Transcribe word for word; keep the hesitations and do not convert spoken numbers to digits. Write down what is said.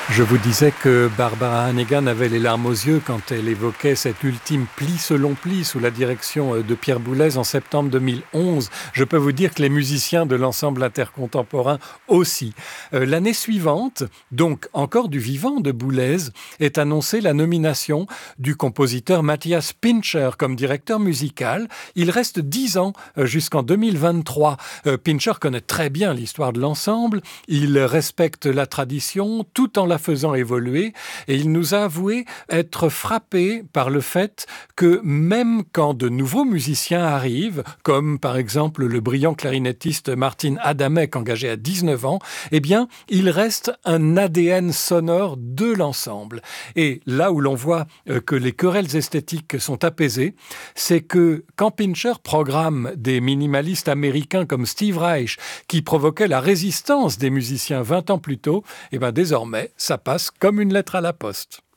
Je vous disais que Barbara Hannigan avait les larmes aux yeux quand elle évoquait cet ultime pli selon pli sous la direction de Pierre Boulez en septembre deux mille onze. Je peux vous dire que les musiciens de l'ensemble intercontemporain aussi. Euh, l'année suivante, donc encore du vivant de Boulez, est annoncée la nomination du compositeur Matthias Pincher comme directeur musical. Il reste dix ans euh, jusqu'en deux mille vingt-trois. Euh, Pincher connaît très bien l'histoire de l'ensemble. Il respecte la tradition tout en la faisant évoluer, et il nous a avoué être frappé par le fait que même quand de nouveaux musiciens arrivent, comme par exemple le brillant clarinettiste Martin Adamek engagé à dix-neuf ans, eh bien, il reste un A D N sonore de l'ensemble. Et là où l'on voit que les querelles esthétiques sont apaisées, c'est que quand Pincher programme des minimalistes américains comme Steve Reich, qui provoquaient la résistance des musiciens vingt ans plus tôt, eh bien désormais, ça passe comme une lettre à la poste.